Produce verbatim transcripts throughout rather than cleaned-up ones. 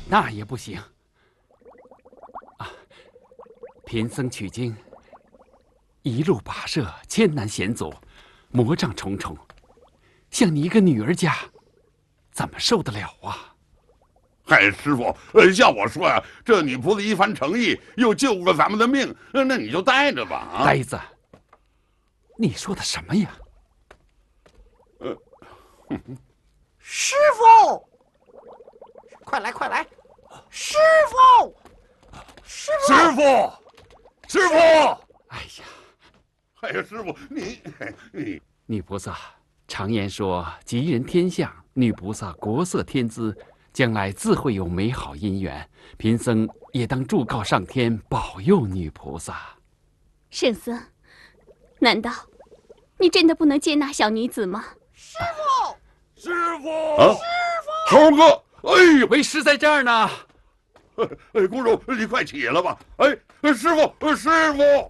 那也不行。啊，贫僧取经，一路跋涉，艰难险阻，魔障重重，像你一个女儿家，怎么受得了啊？ 嗨，师傅，呃，要我说呀、啊，这女菩萨一番诚意，又救过咱们的命，那你就带着吧。啊， 呆子，你说的什么呀？ 呃， 师傅，快来快来！师傅，师傅， 师傅，师傅！ 哎呀， 哎呀，师傅，你你女菩萨常言说，吉人天相，女菩萨国色天姿。 将来自会有美好姻缘，贫僧也当祝告上天保佑女菩萨。 圣僧，难道你真的不能接纳小女子吗？ 师傅， 师傅，啊，师傅，猴哥，哎呦， 为师在这儿呢。 哎，公主，你快起来吧！哎，师傅，师傅。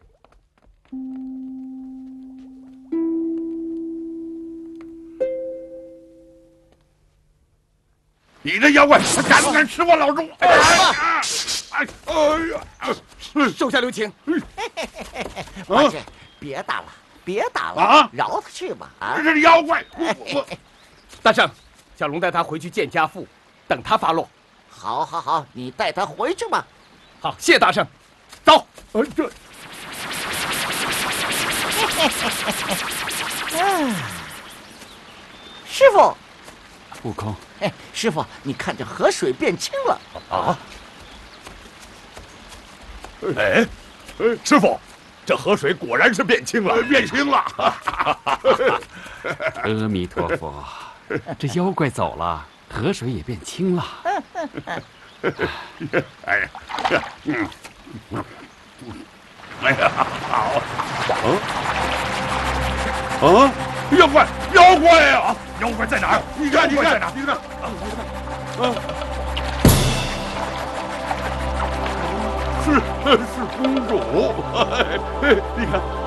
你这妖怪，敢不敢吃我老猪？哎呀！哎呀！ 手下留情。 王爷，别打了，别打了， 啊！ 饶他去吧！啊！ 这是妖怪！我大圣，小龙带他回去见家父，等他发落。 好，好，好，你带他回去吧。 好，谢大圣。走。 呃，这。 师傅。 悟空， 哎，师傅，你看这河水变清了啊！ 哎，哎，师傅，这河水果然是变清了， 变清了！ 阿弥陀佛，这妖怪走了，河水也变清了。 哎呀，嗯，哎呀，好，啊啊！妖怪，妖怪呀！ 妖怪在哪儿？ 你看，你看， 你看， 啊！是是公主，你看。